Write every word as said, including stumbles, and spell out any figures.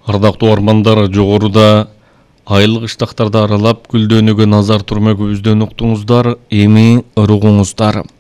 Ардактуу армандар, жогоруда айыл кыштактарды аралап гүлдөнүүгө назар турмөгүбүздөн уктуңуздар, эми уругуңуздар.